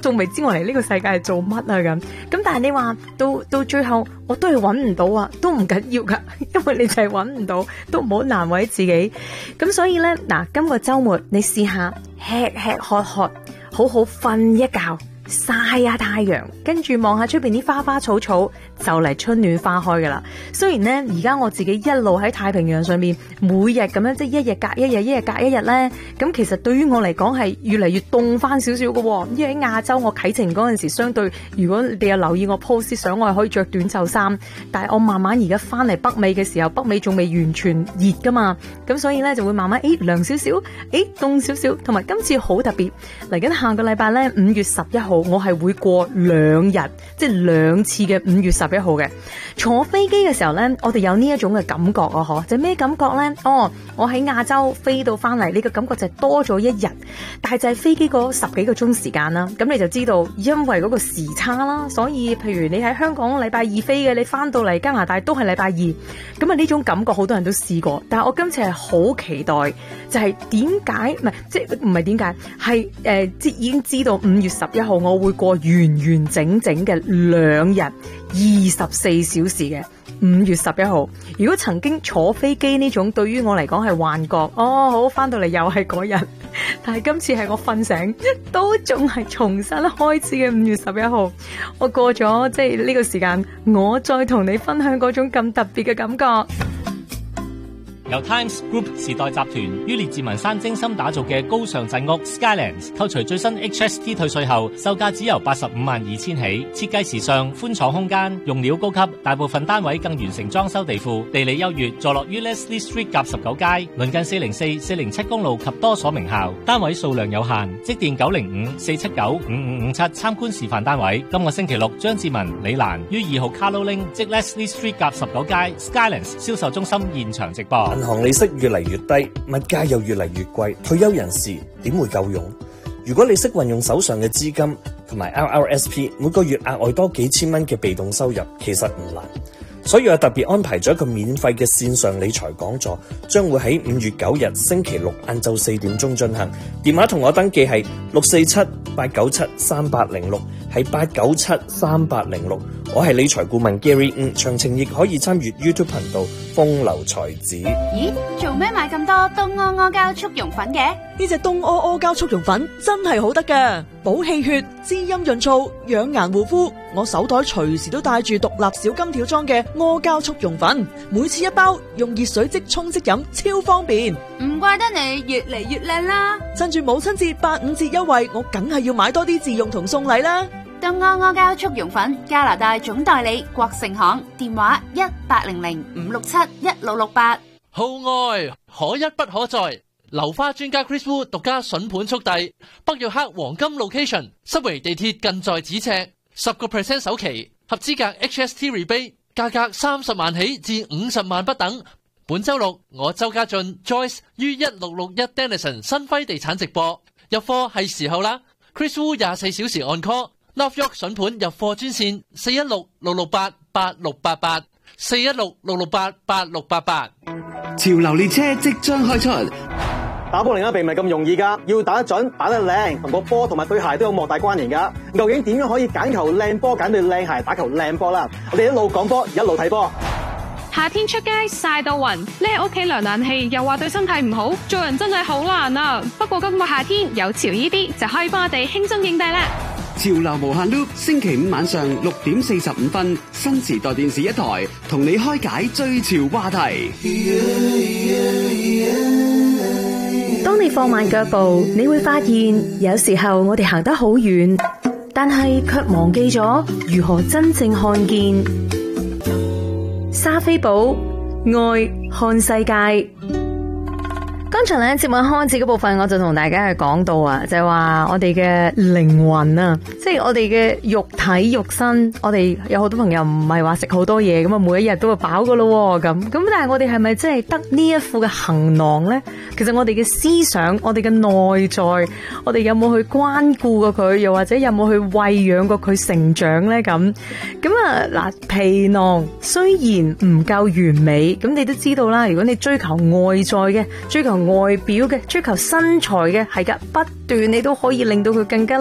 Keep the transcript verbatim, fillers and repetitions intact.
仲未知我嚟呢個世界係做乜啊咁。咁但係你話到到最後，我都係揾唔到啊，都唔緊要噶，因為你就係揾唔到，都唔好難為自己。咁所以呢，嗱，今個週末你試下吃吃喝喝，好好瞓一覺。曬下太陽，跟住望下出邊啲花花草草，就嚟春暖花開噶啦。雖然呢，而家我自己一路喺太平洋上面，每日咁樣即係一日隔一日，一日隔一日呢，咁其實對於我嚟講係越嚟越凍翻少少嘅。因為喺亞洲我啟程嗰陣時，相對如果你哋有留意我 post 相，我係可以着短袖衫，但係我慢慢而家翻嚟北美嘅時候，北美仲未完全熱噶嘛，咁所以呢，就會慢慢誒涼少少，誒凍少少，同埋今次好特別，嚟緊下個禮拜呢，五月十一號。我係會過兩日，即係兩次嘅五月十一號嘅。坐飛機嘅時候呢，我哋有呢一種嘅感覺啊，嗬，就咩感覺呢？哦，我喺亞洲飛到翻嚟，呢個感覺就係多咗一日，但係就係飛機嗰十幾個鐘時間啦。咁你就知道，因為嗰個時差啦，所以譬如你喺香港禮拜二飛嘅，你翻到嚟加拿大都係禮拜二。咁啊呢種感覺好多人都試過，但係我今次係好期待，就係點解唔係即係唔係點解係誒即已經知道五月十一號我會過完完整整嘅兩日二十四小時嘅五月十一號。如果曾經坐飛機呢種對於我嚟講係幻覺，哦好翻到嚟又係嗰日，但係今次係我瞓醒都仲係重新開始嘅五月十一號。我過咗即係呢個時間，我再同你分享嗰種咁特別嘅感覺。 由 Times Group 時代集團於列治文山精心打造嘅高尚鎮屋 Skylands， 扣除最新 H S T 退稅後，售價只由八十五萬二千起。設計時尚，寬敞空間，用料高級，大部分單位更完成裝修地庫。地理優越，坐落於 Leslie Street 夾十九街，鄰近四零四、四零七公路及多所名校。單位數量有限，即電九零五四七九五五五七參觀示範單位。今個星期六，張志文、李蘭於二號 Carlo Link 即 Leslie Street 夾十九街 Skylands 銷售中心現場直播。 銀行利息越嚟越低，物價又越嚟越貴，退休人士點會夠用？如果你識運用手上嘅資金同埋 R R S P， 每個月額外多幾千蚊嘅被動收入，其實唔難。所以我特別安排咗一個免費嘅線上理財講座，將會喺五月九日星期六晏晝四點鐘進行。電話同我登記係六四七八九七三八零六，係八九七三八零六。我係理財顧問 Gary， 嗯，詳情亦可以參與 YouTube 頻道風流才子。 咦，做咩買咁多東阿阿膠速溶粉嘅？ 呢隻東阿阿膠速溶粉真係好得㗎，補氣血、滋陰潤燥、養顏護膚。我手袋隨時都帶住獨立小金條裝嘅阿膠速溶粉，每次一包，用熱水即沖即飲，超方便。 唔怪得你越嚟越靚啦！ 趁住母親節八五折優惠，我梗係要買多啲自用同送禮啦。 東阿阿膠速溶粉，加拿大總代理國盛行，電話一八零零五六七一六六八。 號外可一不可再，流花專家 Chris Wu 獨家筍盤速遞，北約克黃金 location， 濕圍地鐵近在咫尺，十個 percent 首期，合資格 H S T rebate， 價格三十萬起至五十萬不等。本周六我周家俊 Joyce 於一六六一 Denison 新輝地產直播，入貨係時候啦。Chris Wu 廿四小時按 call。North York 筍盤入貨專線四一六六六八八六八八四一六六六八八六八八。 潮流列車即將開出， 打波另一並唔係咁容易噶，要打得準、打得靚，同個波同埋對鞋都有莫大關聯噶。究竟點樣可以揀球靚波、揀對靚鞋打球靚波啦？我哋一路講波，一路睇波。 夏天出街曬到暈，匿喺屋企涼冷氣又話對身體唔好，做人真係好難啊！不過今個夏天有潮依啲就可以幫我哋輕鬆應對啦。 潮流無限 loop， 星期五晚上六點四十五分，新時代電視一台同你開解最潮話題。 當你放慢腳步，你會發現有時候我哋行得好遠，但係卻忘記咗如何真正看見。莎菲寶愛看世界。剛才咧節目開始嗰部分，我就同大家去講到啊，就係話我哋嘅靈魂啊，即係我哋嘅肉體肉身，我哋有好多朋友唔係話食好多嘢咁啊，每一日都會飽噶咯咁，咁但係我哋係咪真係得呢一副嘅行囊咧？其實我哋嘅思想，我哋嘅內在，我哋有冇去關顧過佢，又或者有冇去餵養過佢成長咧？咁咁啊嗱，皮囊雖然唔夠完美，咁你都知道啦。如果你追求外在嘅，追求外表嘅，追求身材嘅，係噶，不斷你都可以令到佢更加